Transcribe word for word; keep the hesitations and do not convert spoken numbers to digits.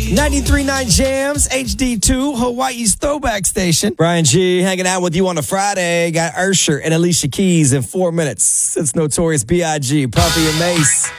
ninety-three point nine Jams, H D two, Hawaii's throwback station. Brian G hanging out with you on a Friday. Got Usher and Alicia Keys in four minutes. It's Notorious B I G, Puffy and Mace.